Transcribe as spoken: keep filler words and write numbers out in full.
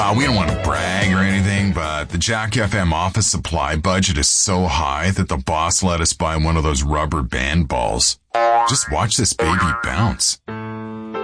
Uh, we don't want to brag or anything, but the Jack F M office supply budget is so high that the boss let us buy one of those rubber band balls. Just watch this baby bounce.